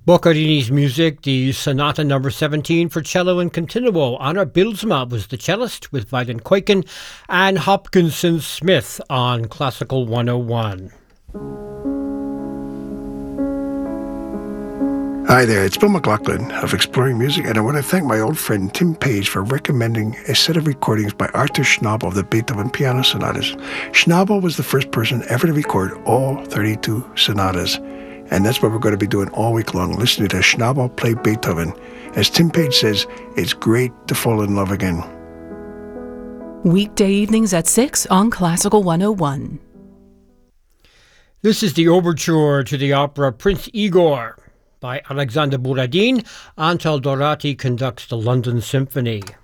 Boccherini's music, the Sonata number 17 for cello and continuo. Anna Bilsma was the cellist with Violin Koiken and Hopkinson Smith on Classical 101. Hi there, it's Bill McLaughlin of Exploring Music, and I want to thank my old friend Tim Page for recommending a set of recordings by Arthur Schnabel of the Beethoven Piano Sonatas. Schnabel was the first person ever to record all 32 sonatas, and that's what we're going to be doing all week long, listening to Schnabel play Beethoven. As Tim Page says, it's great to fall in love again. Weekday evenings at 6 on Classical 101. This is the overture to the opera Prince Igor by Alexander Borodin. Antal Dorati conducts the London Symphony.